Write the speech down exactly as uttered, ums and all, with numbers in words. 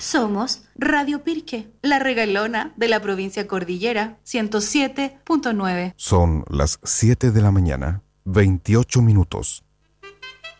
Somos Radio Pirque, la regalona de la provincia Cordillera, ciento siete punto nueve. Son las siete de la mañana, veintiocho minutos.